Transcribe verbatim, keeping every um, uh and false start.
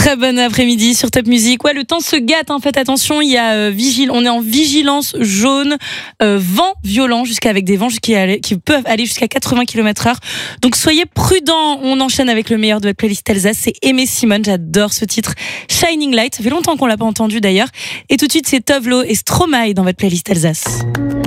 Très bon après-midi sur Top Music. Ouais, le temps se gâte, hein. Faites attention, il y a euh, vigile, on est en vigilance jaune, euh, vent violent, jusqu'à avec des vents qui, qui peuvent aller jusqu'à quatre-vingts kilomètres heure. Donc soyez prudents. On enchaîne avec le meilleur de votre playlist Alsace. C'est Aimé Simone, j'adore ce titre. Shining Light, ça fait longtemps qu'on l'a pas entendu d'ailleurs. Et tout de suite, c'est Tovlo et Stromae dans votre playlist Alsace.